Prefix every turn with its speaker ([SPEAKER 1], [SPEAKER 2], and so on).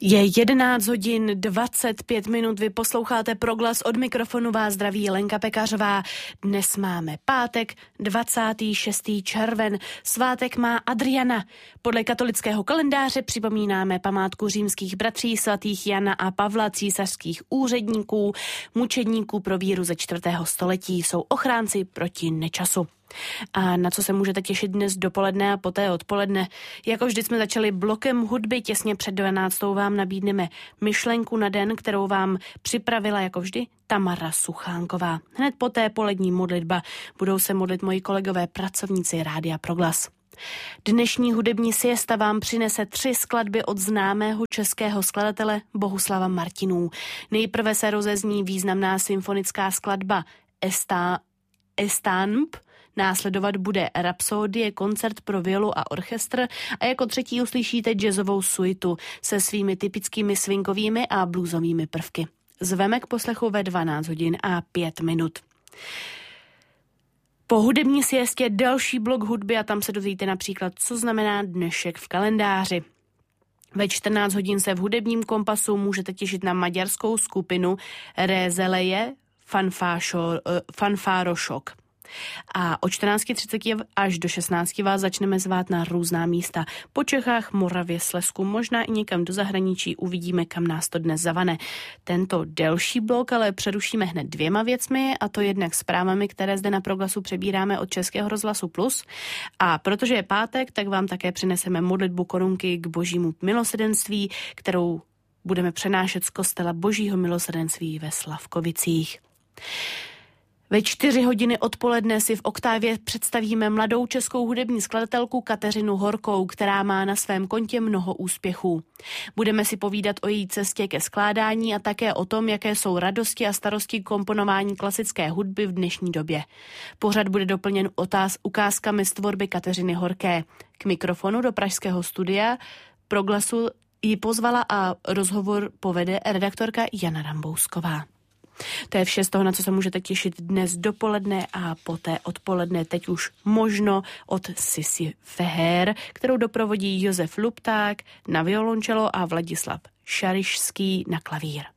[SPEAKER 1] Je 11 hodin 25 minut, vy posloucháte Proglas, od mikrofonu vás zdraví Lenka Pekařová. Dnes máme pátek, 26. červen, svátek má Adriana. Podle katolického kalendáře připomínáme památku římských bratří svatých Jana a Pavla, císařských úředníků, mučedníků pro víru ze 4. století, jsou ochránci proti nečasu. A na co se můžete těšit dnes dopoledne a poté odpoledne? Jako vždy jsme začali blokem hudby, těsně před 12. vám nabídneme myšlenku na den, kterou vám připravila jako vždy Tamara Suchánková. Hned poté polední modlitba, budou se modlit moji kolegové pracovníci Rádia Proglas. Dnešní hudební siesta vám přinese 3 skladby od známého českého skladatele Bohuslava Martinů. Nejprve se rozezní významná symfonická skladba Estaamp, následovat bude Rapsodie, koncert pro violu a orchestr a jako třetí uslyšíte jazzovou suitu se svými typickými swingovými a bluesovými prvky. Zveme k poslechu ve 12 hodin a 5 minut. Po hudební siestě další blok hudby a tam se dozvíte například, co znamená dnešek v kalendáři. Ve 14 hodin se v hudebním kompasu můžete těšit na maďarskou skupinu Rézeleje Fanfárošok. A od 14.30 až do 16 vás začneme zvát na různá místa. Po Čechách, Moravě, Slezsku, možná i někam do zahraničí, uvidíme, kam nás to dnes zavane. Tento delší blok ale přerušíme hned 2 věcmi, a to jednak zprávami, které zde na Proglasu přebíráme od Českého rozhlasu Plus. A protože je pátek, tak vám také přineseme modlitbu korunky k Božímu milosrdenství, kterou budeme přenášet z kostela Božího milosrdenství ve Slavkovicích. Ve 4 hodiny odpoledne si v Oktávě představíme mladou českou hudební skladatelku Kateřinu Horkou, která má na svém kontě mnoho úspěchů. Budeme si povídat o její cestě ke skládání a také o tom, jaké jsou radosti a starosti komponování klasické hudby v dnešní době. Pořad bude doplněn ukázkami z tvorby Kateřiny Horké. K mikrofonu do pražského studia Proglasu ji pozvala a rozhovor povede redaktorka Jana Rambousková. To je vše z toho, na co se můžete těšit dnes dopoledne a poté odpoledne. Teď už možno od Sisi Feher, kterou doprovodí Josef Lupták na violončelo a Vladislav Šarišský na klavír.